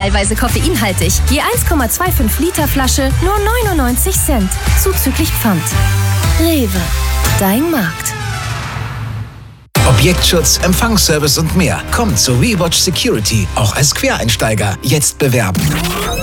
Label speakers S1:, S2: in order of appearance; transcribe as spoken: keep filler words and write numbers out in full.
S1: teilweise koffeinhaltig. Je eins Komma fünfundzwanzig Liter Flasche nur neunundneunzig Cent. Zuzüglich Pfand. Rewe. Dein Markt.
S2: Objektschutz, Empfangsservice und mehr. Kommt zu Rewatch Security, auch als Quereinsteiger. Jetzt bewerben.